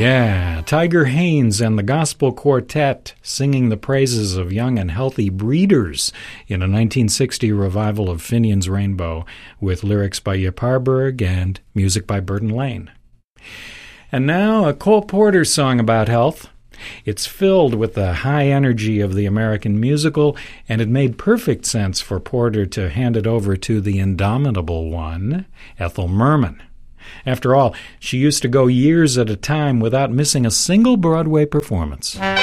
Yeah, Tiger Haynes and the Gospel Quartet singing the praises of young and healthy breeders in a 1960 revival of Finian's Rainbow with lyrics by Yip Harburg and music by Burton Lane. And now a Cole Porter song about health. It's filled with the high energy of the American musical, and it made perfect sense for Porter to hand it over to the indomitable one, Ethel Merman. After all, she used to go years at a time without missing a single Broadway performance.